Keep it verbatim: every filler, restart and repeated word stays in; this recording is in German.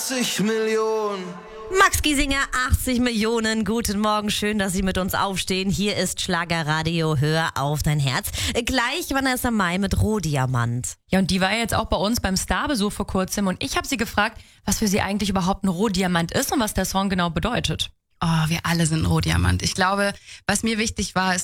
achtzig Millionen. Max Giesinger, achtzig Millionen. Guten Morgen, schön, dass Sie mit uns aufstehen. Hier ist Schlagerradio, hör auf dein Herz. Gleich Vanessa Mai mit Rohdiamant. Ja, und die war ja jetzt auch bei uns beim Starbesuch vor kurzem und ich habe sie gefragt, was für sie eigentlich überhaupt ein Rohdiamant ist und was der Song genau bedeutet. Oh, wir alle sind ein Rohdiamant. Ich glaube, was mir wichtig war, ist,